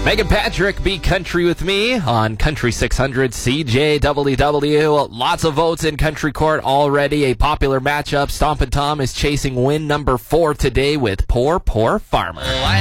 Megan Patrick, Be Country With Me on Country 600 CJWW. Lots of votes in Country Court already. A popular matchup. Stompin' Tom is chasing win number 4 today with Poor, Poor Farmer.